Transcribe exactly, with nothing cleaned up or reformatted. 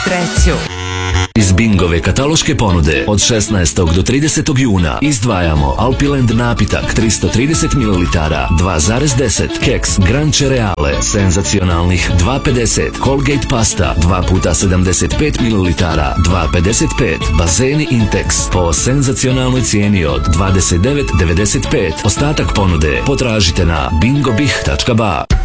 sreću. Iz Bingove kataloške ponude od šesnaestog do tridesetog juna izdvajamo Alpilend napitak tristo trideset mililitara dva zarez deset, keks Gran Cereale senzacionalnih dva pedeset, Colgate pasta dva puta sedamdeset pet mililitara dva pedeset pet, bazeni Intex po senzacionalnoj cijeni od dvadeset devet devedeset pet. Ostatak ponude potražite na bingobih tačka ba.